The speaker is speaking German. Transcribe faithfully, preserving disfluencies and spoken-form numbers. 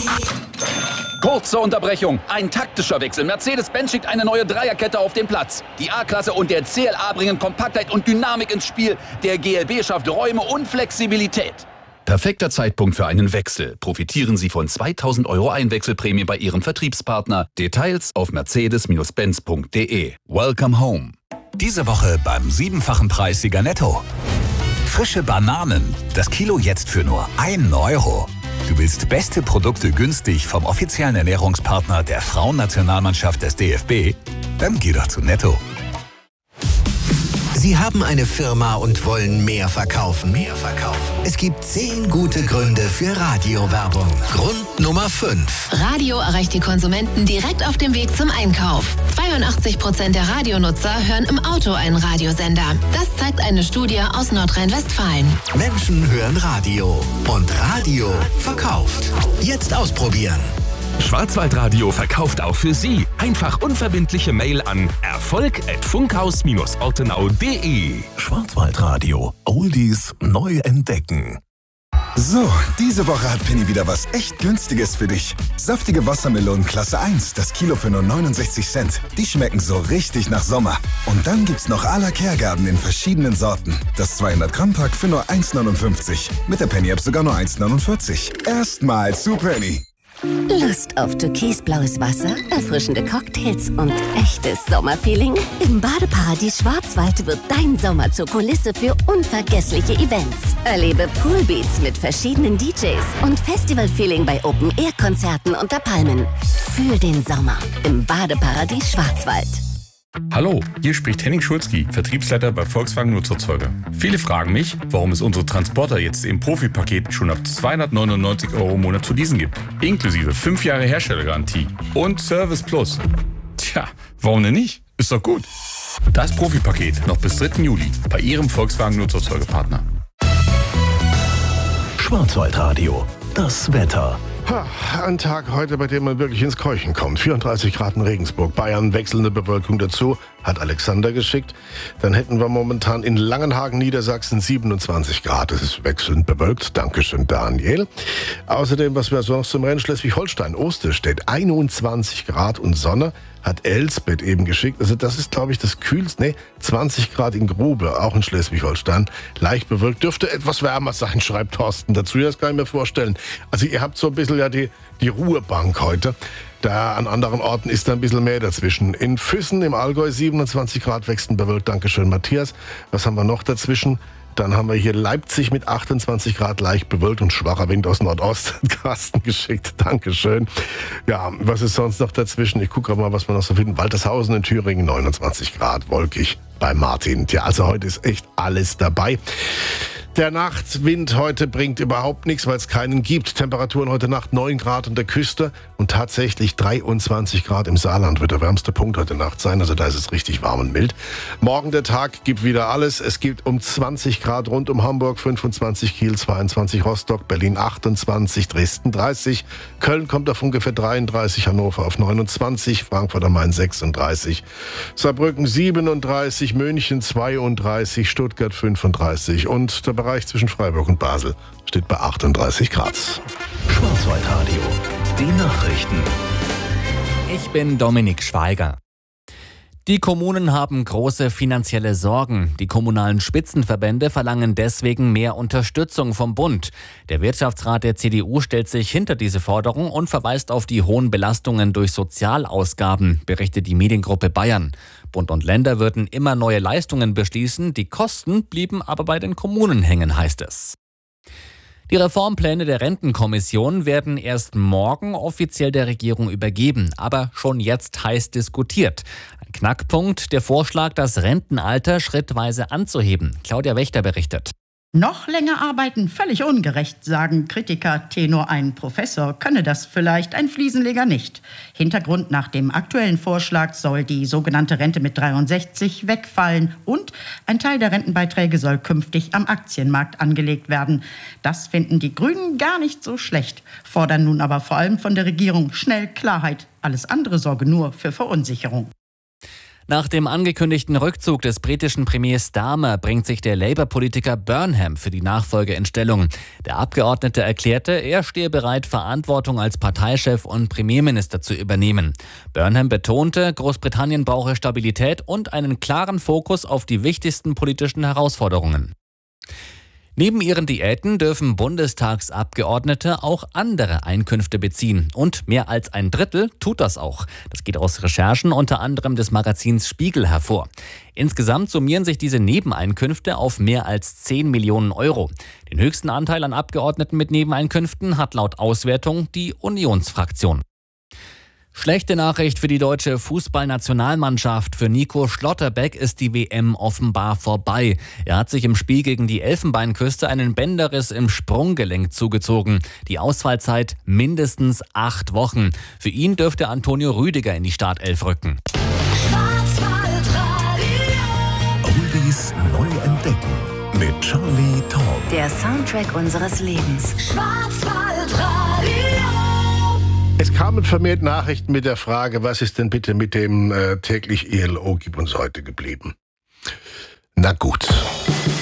Kurze Unterbrechung. Ein taktischer Wechsel. Mercedes-Benz schickt eine neue Dreierkette auf den Platz. Die A-Klasse und der C L A bringen Kompaktheit und Dynamik ins Spiel. Der G L B schafft Räume und Flexibilität. Perfekter Zeitpunkt für einen Wechsel. Profitieren Sie von zweitausend Euro Einwechselprämie bei Ihrem Vertriebspartner. Details auf mercedes benz punkt de. Welcome home. Diese Woche beim siebenfachen Preis Sieger Netto. Frische Bananen. Das Kilo jetzt für nur ein Euro. Du willst beste Produkte günstig vom offiziellen Ernährungspartner der Frauennationalmannschaft des D F B? Dann geh doch zu Netto. Sie haben eine Firma und wollen mehr verkaufen. Mehr verkaufen. Es gibt zehn gute Gründe für Radiowerbung. Grund Nummer fünf. Radio erreicht die Konsumenten direkt auf dem Weg zum Einkauf. zweiundachtzig Prozent der Radionutzer hören im Auto einen Radiosender. Das zeigt eine Studie aus Nordrhein-Westfalen. Menschen hören Radio und Radio verkauft. Jetzt ausprobieren. Schwarzwaldradio verkauft auch für Sie. Einfach unverbindliche Mail an erfolg at funkhaus ortenau punkt de. Schwarzwaldradio. Oldies neu entdecken. So, diese Woche hat Penny wieder was echt Günstiges für dich. Saftige Wassermelonen Klasse eins, das Kilo für nur neunundsechzig Cent. Die schmecken so richtig nach Sommer. Und dann gibt's noch à la Kehrgarten in verschiedenen Sorten. Das zweihundert Gramm Pack für nur eins neunundfünfzig. Mit der Penny App sogar nur eins neunundvierzig. Erstmal zu Penny. Lust auf türkisblaues Wasser, erfrischende Cocktails und echtes Sommerfeeling? Im Badeparadies Schwarzwald wird dein Sommer zur Kulisse für unvergessliche Events. Erlebe Poolbeats mit verschiedenen D Js und Festivalfeeling bei Open-Air-Konzerten unter Palmen. Fühl den Sommer im Badeparadies Schwarzwald. Hallo, hier spricht Henning Schulzki, Vertriebsleiter bei Volkswagen Nutzerzeuger. Viele fragen mich, warum es unsere Transporter jetzt im Profipaket schon ab zweihundertneunundneunzig Euro im Monat zu leasen gibt. Inklusive fünf Jahre Herstellergarantie und Service Plus. Tja, warum denn nicht? Ist doch gut. Das Profipaket noch bis dritten Juli bei Ihrem Volkswagen Nutzerzeugerpartner. Schwarzwaldradio, das Wetter. Ha, ein Tag heute, bei dem man wirklich ins Keuchen kommt. vierunddreißig Grad in Regensburg, Bayern, wechselnde Bewölkung dazu, hat Alexander geschickt. Dann hätten wir momentan in Langenhagen, Niedersachsen, siebenundzwanzig Grad. Es ist wechselnd bewölkt. Dankeschön, Daniel. Außerdem, was wir sonst zum Rennen Schleswig-Holstein, Osterstedt, einundzwanzig Grad und Sonne, hat Elsbeth eben geschickt. Also das ist, glaube ich, das kühlste. Ne, zwanzig Grad in Grube, auch in Schleswig-Holstein. Leicht bewölkt, dürfte etwas wärmer sein, schreibt Thorsten dazu. Das kann ich mir vorstellen. Also ihr habt so ein bisschen ja die, die Ruhebank heute. Da an anderen Orten ist da ein bisschen mehr dazwischen. In Füssen im Allgäu siebenundzwanzig Grad, wechselnd bewölkt. Dankeschön, Matthias. Was haben wir noch dazwischen? Dann haben wir hier Leipzig mit achtundzwanzig Grad, leicht bewölkt und schwacher Wind aus Nordost. Carsten geschickt, Dankeschön. Ja, was ist sonst noch dazwischen? Ich gucke mal, was wir noch so finden. Waltershausen in Thüringen, neunundzwanzig Grad, wolkig bei Martin. Tja, also heute ist echt alles dabei. Der Nachtwind heute bringt überhaupt nichts, weil es keinen gibt. Temperaturen heute Nacht neun Grad an der Küste und tatsächlich dreiundzwanzig Grad im Saarland wird der wärmste Punkt heute Nacht sein. Also da ist es richtig warm und mild. Morgen der Tag gibt wieder alles. Es gibt um zwanzig Grad rund um Hamburg, fünfundzwanzig Kiel, zweiundzwanzig Rostock, Berlin achtundzwanzig, Dresden dreißig, Köln kommt auf ungefähr dreiunddreißig, Hannover auf neunundzwanzig, Frankfurt am Main sechsunddreißig, Saarbrücken siebenunddreißig, München zweiunddreißig, Stuttgart fünfunddreißig und der Bereich zwischen Freiburg und Basel steht bei achtunddreißig Grad. Schwarzwaldradio, die Nachrichten. Ich bin Dominik Schweiger. Die Kommunen haben große finanzielle Sorgen. Die kommunalen Spitzenverbände verlangen deswegen mehr Unterstützung vom Bund. Der Wirtschaftsrat der C D U stellt sich hinter diese Forderung und verweist auf die hohen Belastungen durch Sozialausgaben, berichtet die Mediengruppe Bayern. Bund und Länder würden immer neue Leistungen beschließen, die Kosten blieben aber bei den Kommunen hängen, heißt es. Die Reformpläne der Rentenkommission werden erst morgen offiziell der Regierung übergeben, aber schon jetzt heiß diskutiert. Ein Knackpunkt, der Vorschlag, das Rentenalter schrittweise anzuheben. Claudia Wächter berichtet. Noch länger arbeiten, völlig ungerecht, sagen Kritiker. Tenor ein Professor könne das vielleicht, ein Fliesenleger nicht. Hintergrund: nach dem aktuellen Vorschlag soll die sogenannte Rente mit dreiundsechzig wegfallen und ein Teil der Rentenbeiträge soll künftig am Aktienmarkt angelegt werden. Das finden die Grünen gar nicht so schlecht, fordern nun aber vor allem von der Regierung schnell Klarheit. Alles andere sorge nur für Verunsicherung. Nach dem angekündigten Rückzug des britischen Premiers Starmer bringt sich der Labour-Politiker Burnham für die Nachfolge in Stellung. Der Abgeordnete erklärte, er stehe bereit, Verantwortung als Parteichef und Premierminister zu übernehmen. Burnham betonte, Großbritannien brauche Stabilität und einen klaren Fokus auf die wichtigsten politischen Herausforderungen. Neben ihren Diäten dürfen Bundestagsabgeordnete auch andere Einkünfte beziehen. Und mehr als ein Drittel tut das auch. Das geht aus Recherchen unter anderem des Magazins Spiegel hervor. Insgesamt summieren sich diese Nebeneinkünfte auf mehr als zehn Millionen Euro. Den höchsten Anteil an Abgeordneten mit Nebeneinkünften hat laut Auswertung die Unionsfraktion. Schlechte Nachricht für die deutsche Fußballnationalmannschaft. Für Nico Schlotterbeck ist die W M offenbar vorbei. Er hat sich im Spiel gegen die Elfenbeinküste einen Bänderriss im Sprunggelenk zugezogen. Die Ausfallzeit mindestens acht Wochen. Für ihn dürfte Antonio Rüdiger in die Startelf rücken. Oldies neu entdecken mit Charlie Tom. Der Soundtrack unseres Lebens. Schwarzwaldradio. Es kamen vermehrt Nachrichten mit der Frage, was ist denn bitte mit dem äh, täglich E L O Gib uns heute geblieben? Na gut.